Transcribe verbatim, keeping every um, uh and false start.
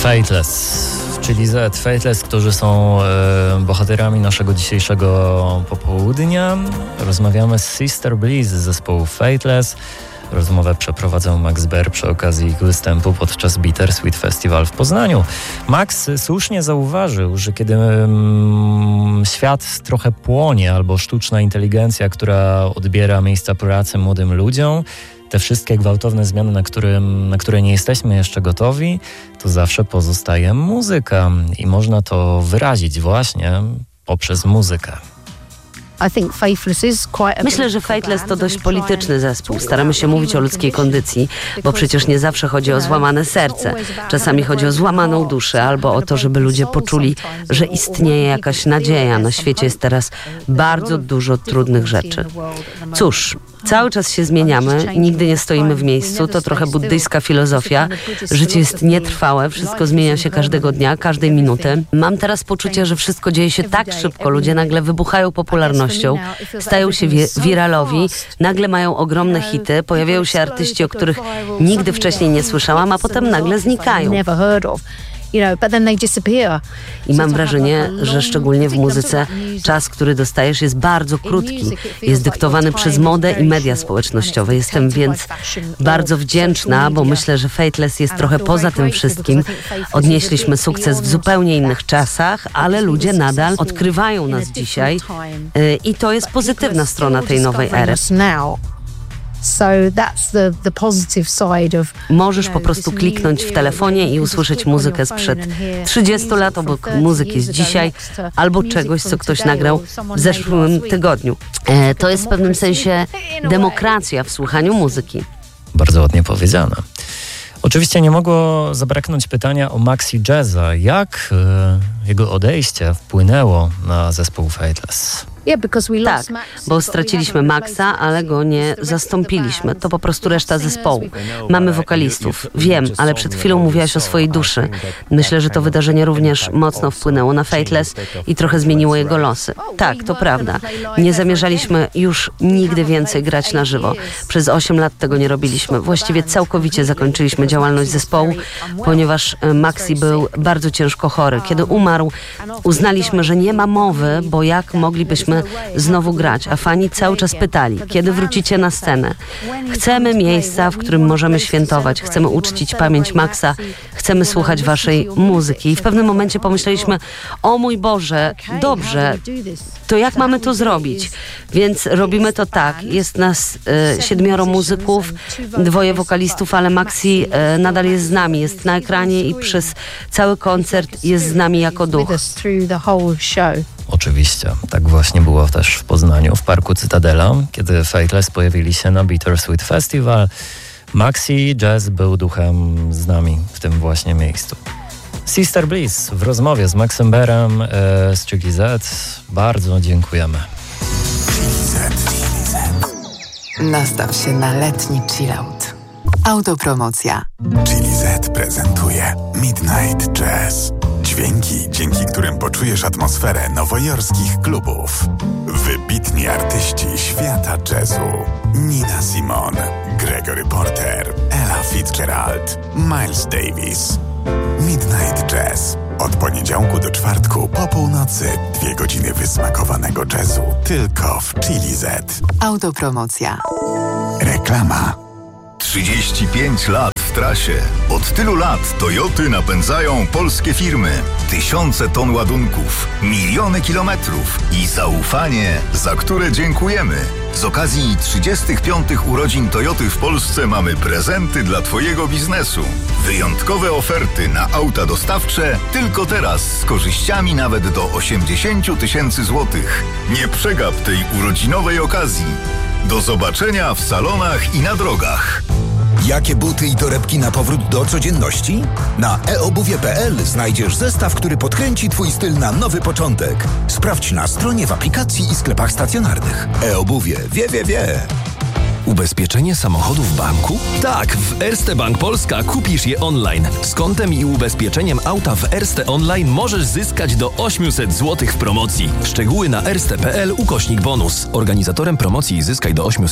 Faithless, czyli Z, Faithless, którzy są e, bohaterami naszego dzisiejszego popołudnia. Rozmawiamy z Sister Bliss z zespołu Faithless. Rozmowę przeprowadzał Max Ber przy okazji ich występu podczas Bittersweet Festival w Poznaniu. Max słusznie zauważył, że kiedy mm, świat trochę płonie, albo sztuczna inteligencja, która odbiera miejsca pracy młodym ludziom, te wszystkie gwałtowne zmiany, na, którym, na które nie jesteśmy jeszcze gotowi, to zawsze pozostaje muzyka i można to wyrazić właśnie poprzez muzykę. Myślę, że Faithless to dość polityczny zespół. Staramy się mówić o ludzkiej kondycji, bo przecież nie zawsze chodzi o złamane serce. Czasami chodzi o złamaną duszę albo o to, żeby ludzie poczuli, że istnieje jakaś nadzieja. Na świecie jest teraz bardzo dużo trudnych rzeczy. Cóż, cały czas się zmieniamy, nigdy nie stoimy w miejscu. To trochę buddyjska filozofia. Życie jest nietrwałe, wszystko zmienia się każdego dnia, każdej minuty. Mam teraz poczucie, że wszystko dzieje się tak szybko. Ludzie nagle wybuchają popularnością. Stają się wi- wiralowi, nagle mają ogromne hity, pojawiają się artyści, o których nigdy wcześniej nie słyszałam, a potem nagle znikają. I mam wrażenie, że szczególnie w muzyce czas, który dostajesz, jest bardzo krótki. Jest dyktowany przez modę i media społecznościowe. Jestem więc bardzo wdzięczna, bo myślę, że Faithless jest trochę poza tym wszystkim. Odnieśliśmy sukces w zupełnie innych czasach, ale ludzie nadal odkrywają nas dzisiaj i to jest pozytywna strona tej nowej ery. Możesz po prostu kliknąć w telefonie i usłyszeć muzykę sprzed trzydziestu lat obok muzyki z dzisiaj albo czegoś, co ktoś nagrał w zeszłym tygodniu. E, to jest w pewnym sensie demokracja w słuchaniu muzyki. Bardzo ładnie powiedziane. Oczywiście nie mogło zabraknąć pytania o Maxi Jazza. Jak e, jego odejście wpłynęło na zespół Faithless? Tak, bo straciliśmy Maxa, ale go nie zastąpiliśmy. To po prostu reszta zespołu. Mamy wokalistów. Wiem, ale przed chwilą mówiłaś o swojej duszy. Myślę, że to wydarzenie również mocno wpłynęło na Faithless i trochę zmieniło jego losy. Tak, to prawda. Nie zamierzaliśmy już nigdy więcej grać na żywo. Przez osiem lat tego nie robiliśmy. Właściwie całkowicie zakończyliśmy działalność zespołu, ponieważ Maxi był bardzo ciężko chory. Kiedy umarł, uznaliśmy, że nie ma mowy, bo jak moglibyśmy znowu grać, a fani cały czas pytali, kiedy wrócicie na scenę. Chcemy miejsca, w którym możemy świętować, chcemy uczcić pamięć Maxa, chcemy słuchać waszej muzyki. I w pewnym momencie pomyśleliśmy, o mój Boże, dobrze, to jak mamy to zrobić? Więc robimy to tak, jest nas e, siedmioro muzyków, dwoje wokalistów, ale Maxi e, nadal jest z nami, jest na ekranie i przez cały koncert jest z nami jako duch. Oczywiście. Tak właśnie było też w Poznaniu, w Parku Cytadela, kiedy Faithless pojawili się na Bittersweet Festival. Maxi Jazz był duchem z nami w tym właśnie miejscu. Sister Bliss w rozmowie z Maxem Berem e, z Chili Z. Bardzo dziękujemy. Chili Z. Nastaw się na letni chillout. Autopromocja. Chili Z prezentuje Midnight Jazz. Dźwięki, dzięki którym poczujesz atmosferę nowojorskich klubów. Wybitni artyści świata jazzu. Nina Simone, Gregory Porter, Ella Fitzgerald, Miles Davis. Midnight Jazz. Od poniedziałku do czwartku po północy. Dwie godziny wysmakowanego jazzu. Tylko w Chili Z. Autopromocja. Reklama. trzydzieści pięć lat w trasie. Od tylu lat Toyoty napędzają polskie firmy. Tysiące ton ładunków, miliony kilometrów i zaufanie, za które dziękujemy. Z okazji trzydziestych piątych urodzin Toyoty w Polsce mamy prezenty dla Twojego biznesu. Wyjątkowe oferty na auta dostawcze tylko teraz z korzyściami nawet do osiemdziesiąt tysięcy złotych. Nie przegap tej urodzinowej okazji. Do zobaczenia w salonach i na drogach. Jakie buty i torebki na powrót do codzienności? Na e obuwie kropka pe el znajdziesz zestaw, który podkręci Twój styl na nowy początek. Sprawdź na stronie, w aplikacji i sklepach stacjonarnych. E-obuwie. Wie, wie, wie. Ubezpieczenie samochodu w banku? Tak, w Erste Bank Polska kupisz je online. Z kontem i ubezpieczeniem auta w Erste Online możesz zyskać do osiemset złotych w promocji. Szczegóły na erste kropka pe el ukośnik bonus. Organizatorem promocji Zyskaj do osiemset